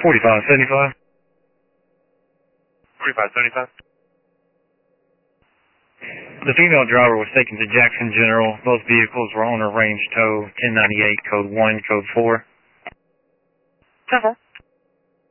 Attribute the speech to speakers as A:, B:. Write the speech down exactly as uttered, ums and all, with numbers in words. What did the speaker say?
A: forty-five seventy-five.
B: forty-five seventy-five.
A: The female driver was taken to Jackson General. Both vehicles were owner range tow, ten ninety-eight, code one, code four.
B: ten four.